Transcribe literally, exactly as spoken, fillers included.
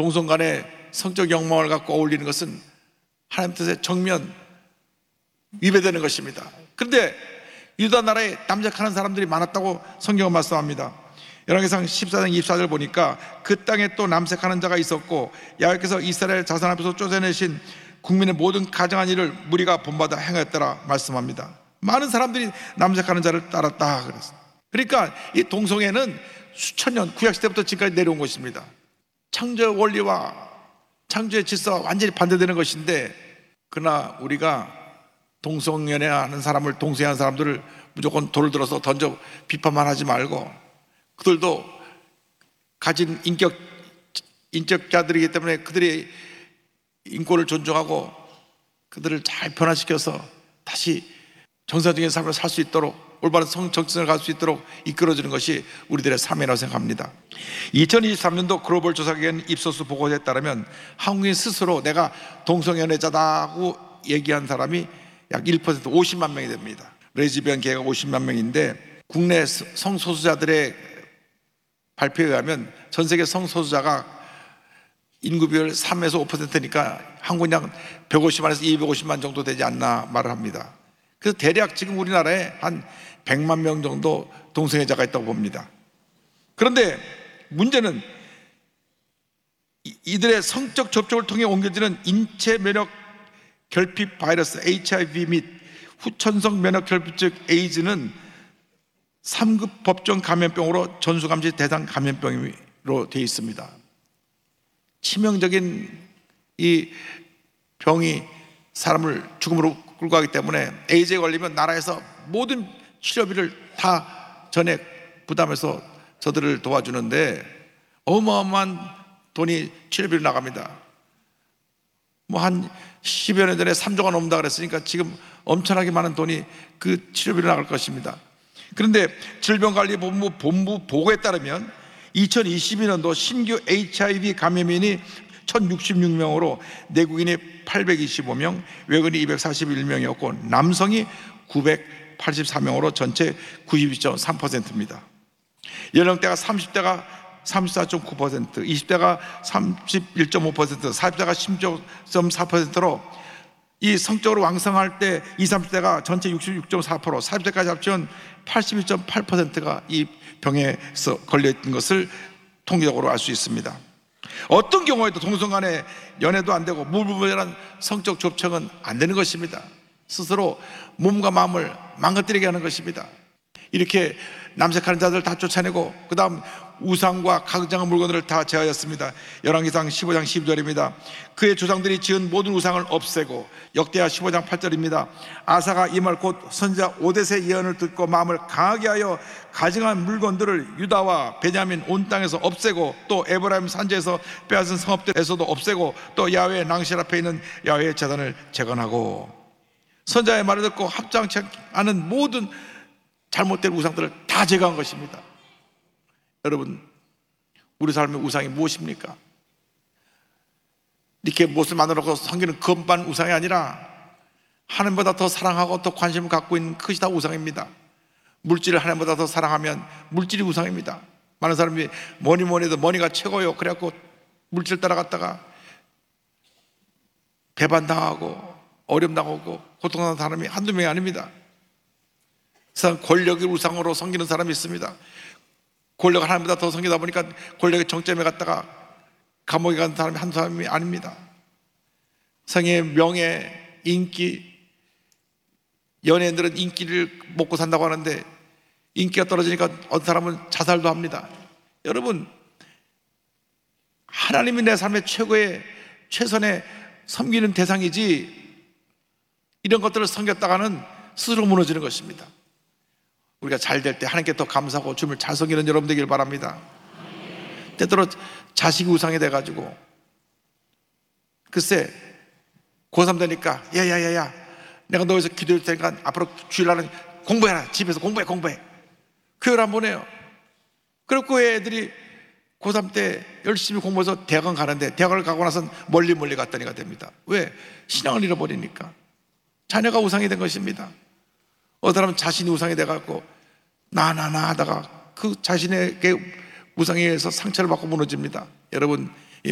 동성 간의 성적 욕망을 갖고 어울리는 것은 하나님 뜻의 정면 위배되는 것입니다. 그런데 유다 나라에 남색하는 사람들이 많았다고 성경은 말씀합니다. 열왕기상 십사 장 이십사 절 보니까 그 땅에 또 남색하는 자가 있었고 야훼께서 이스라엘 자손 앞에서 쫓아내신 국민의 모든 가증한 일을 무리가 본받아 행하였더라 말씀합니다. 많은 사람들이 남색하는 자를 따랐다 그랬어요. 그러니까 이 동성애는 수천 년 구약시대부터 지금까지 내려온 것입니다. 창조의 원리와 창조의 질서와 완전히 반대되는 것인데, 그러나 우리가 동성연애하는 사람을, 동성애하는 사람들을 무조건 돌을 들어서 던져 비판만 하지 말고, 그들도 가진 인격, 인격자들이기 때문에 그들의 인권을 존중하고 그들을 잘 변화시켜서 다시 정상적인 삶을 살 수 있도록, 올바른 성정신을 갈 수 있도록 이끌어주는 것이 우리들의 삶이라고 생각합니다. 이천이십삼 년도 글로벌 조사기관 입소수 보고서에 따르면 한국인 스스로 내가 동성연애자다고 얘기한 사람이 약 일 퍼센트, 오십만 명이 됩니다. 레즈비언 계가 오십만 명인데, 국내 성소수자들의 발표에 의하면 전 세계 성소수자가 인구 비율 삼에서 오 퍼센트니까 한국량 백오십만에서 이백오십만 정도 되지 않나 말을 합니다. 그래서 대략 지금 우리나라에 한 백만 명 정도 동성애자가 있다고 봅니다. 그런데 문제는 이들의 성적 접촉을 통해 옮겨지는 인체 면역 결핍 바이러스 에이치아이브이 및 후천성 면역 결핍증 에이즈는 삼 급 법정 감염병으로 전수감시 대상 감염병으로 되어 있습니다. 치명적인 이 병이 사람을 죽음으로 끌고 가기 때문에 에이즈에 걸리면 나라에서 모든 치료비를 다 전액 부담해서 저들을 도와주는데 어마어마한 돈이 치료비로 나갑니다. 뭐 한 십여 년 전에 삼조가 넘는다 그랬으니까 지금 엄청나게 많은 돈이 그 치료비로 나갈 것입니다. 그런데 질병관리본부 본부 보고에 따르면 이천이십이 년도 신규 에이치아이브이 감염인이 천육십육 명으로 내국인이 팔백이십오 명, 외국인이 이백사십일 명이었고 남성이 구백팔십사 명으로 전체 구십이 점 삼 퍼센트입니다. 연령대가 삼십 대가 삼십사 점 구 퍼센트, 이십 대가 삼십일 점 오 퍼센트, 사십 대가 십육 점 사 퍼센트로 이 성적으로 왕성할 때 이십, 삼십 대가 전체 육십육 점 사 퍼센트, 사십 대까지 합치면 팔십일 점 팔 퍼센트가 이 병에서 걸려있는 것을 통계적으로 알 수 있습니다. 어떤 경우에도 동성 간에 연애도 안 되고 무분별한 성적 접촉은 안 되는 것입니다. 스스로 몸과 마음을 망가뜨리게 하는 것입니다. 이렇게 남색하는 자들 다 쫓아내고 그 다음 우상과 가증한 물건들을 다 제하였습니다. 열왕기상 십오 장 십이 절입니다. 그의 조상들이 지은 모든 우상을 없애고, 역대하 십오 장 팔 절입니다. 아사가 이 말 곧 선지자 오뎃의 예언을 듣고 마음을 강하게 하여 가증한 물건들을 유다와 베냐민 온 땅에서 없애고, 또 에브라임 산지에서 빼앗은 성읍들에서도 없애고, 또 야훼의 낭실 앞에 있는 야훼의 제단을 재건하고, 선지자의 말을 듣고 합장치 않은 모든 잘못된 우상들을 다 제거한 것입니다. 여러분, 우리 삶의 우상이 무엇입니까? 이렇게 무엇을 만들어놓고 섬기는 그것만 우상이 아니라 하나님보다 더 사랑하고 더 관심을 갖고 있는 그것이 다 우상입니다. 물질을 하나님보다 더 사랑하면 물질이 우상입니다. 많은 사람이 뭐니 뭐니 해도 머니가 최고요 그래갖고 물질 따라갔다가 배반당하고 어려움당하고 고통하는 사람이 한두 명이 아닙니다. 세상 권력의 우상으로 섬기는 사람이 있습니다. 권력을 하나님보다 더 섬기다 보니까 권력의 정점에 갔다가 감옥에 간 사람이 한 사람이 아닙니다. 세상의 명예, 인기, 연예인들은 인기를 먹고 산다고 하는데 인기가 떨어지니까 어떤 사람은 자살도 합니다. 여러분, 하나님이 내 삶의 최고의 최선의 섬기는 대상이지 이런 것들을 섬겼다가는 스스로 무너지는 것입니다. 우리가 잘 될 때 하나님께 더 감사하고 주님을 잘 섬기는 여러분 되길 바랍니다. 때때로 자식이 우상이 돼가지고 글쎄 고삼 되니까 야야야야 내가 너에서 기도할 테니까 앞으로 주일날은 공부해라. 집에서 공부해 공부해. 교회를 안 보내요. 그리고 그 애들이 고삼 때 열심히 공부해서 대학원 가는데 대학을 가고 나선 멀리 멀리 갔다니가 됩니다. 왜? 신앙을 잃어버리니까. 자녀가 우상이 된 것입니다. 어떤 사람은 자신이 우상이 돼갖고 나 나 나 하다가 그 자신에게 우상에 의해서 상처를 받고 무너집니다. 여러분,